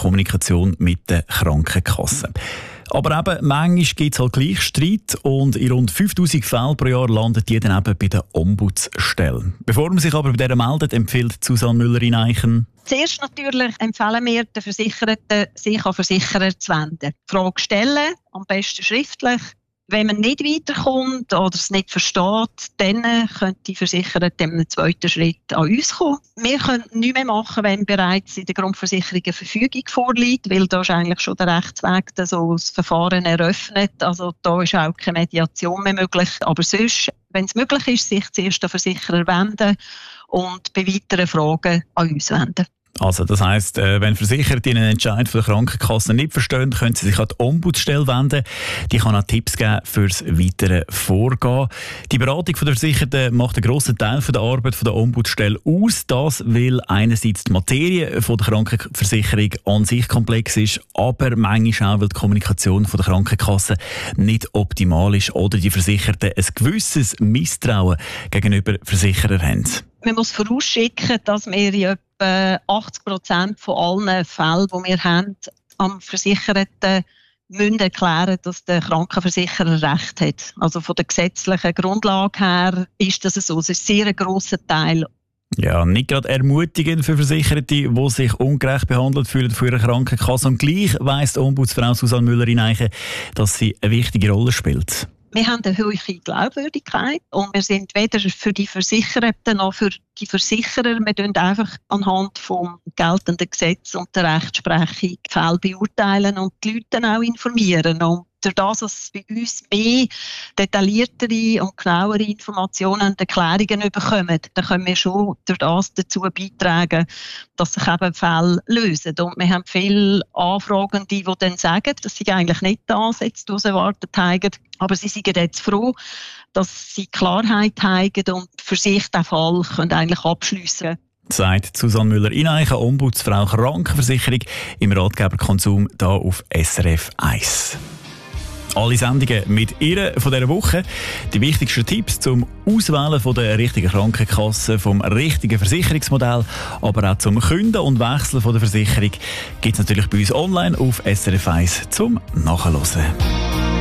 Kommunikation mit der Krankenkasse. Aber eben, manchmal gibt es halt gleich Streit und in rund 5000 Fällen pro Jahr landet die dann eben bei der Ombudsstelle. Bevor man sich aber bei dieser meldet, empfiehlt Susanne Müller-Ineichen: Zuerst natürlich empfehlen wir den Versicherten, sich an Versicherer zu wenden. Frage stellen, am besten schriftlich. Wenn man nicht weiterkommt oder es nicht versteht, dann könnte die Versicherung im zweiten Schritt an uns kommen. Wir können nichts mehr machen, wenn bereits in der Grundversicherung eine Verfügung vorliegt, weil da ist eigentlich schon der Rechtsweg so das Verfahren eröffnet. Also da ist auch keine Mediation mehr möglich. Aber sonst, wenn es möglich ist, sich zuerst an den Versicherer wenden und bei weiteren Fragen an uns wenden. Also das heisst, wenn Versicherte einen Entscheid von der Krankenkasse nicht verstehen, können sie sich an die Ombudsstelle wenden. Die kann auch Tipps geben fürs weitere Vorgehen. Die Beratung der Versicherten macht einen grossen Teil der Arbeit der Ombudsstelle aus. Das, weil einerseits die Materie von der Krankenversicherung an sich komplex ist, aber manchmal auch, weil die Kommunikation der Krankenkasse nicht optimal ist oder die Versicherten ein gewisses Misstrauen gegenüber Versicherern haben. Man muss vorausschicken, dass wir in etwa 80% von allen Fällen, die wir haben, am Versicherten müssen erklären, dass der Krankenversicherer Recht hat. Also von der gesetzlichen Grundlage her ist das so. Es ist sehr ein grosser Teil. Ja, nicht gerade ermutigend für Versicherte, die sich ungerecht behandelt fühlen für ihre Krankenkasse. Und gleich weiss die Ombudsfrau Susanne Müller-Ineichen, dass sie eine wichtige Rolle spielt. Wir haben eine hohe Glaubwürdigkeit und wir sind weder für die Versicherten noch für die Versicherer. Wir tun einfach anhand vom geltenden Gesetz und der Rechtsprechung die Fälle beurteilen und die Leute auch informieren. Und durch das, dass bei uns mehr detailliertere und genauere Informationen und Erklärungen bekommen, dann können wir schon durch das dazu beitragen, dass sich eben Fälle lösen. Und wir haben viele Anfragende, die dann sagen, dass sie eigentlich nicht die Ansätze, die sie erwartet haben, aber sie sind jetzt froh, dass sie Klarheit haben und für sich den Fall können eigentlich abschliessen können. Sagt Susanne Müller-Ineichen, Ombudsfrau Krankenversicherung im Ratgeber Konsum hier auf SRF 1. Alle Sendungen mit ihr von dieser Woche. Die wichtigsten Tipps zum Auswählen von der richtigen Krankenkasse, vom richtigen Versicherungsmodell, aber auch zum Künden und Wechseln von der Versicherung gibt es natürlich bei uns online auf SRF 1 zum Nachhören.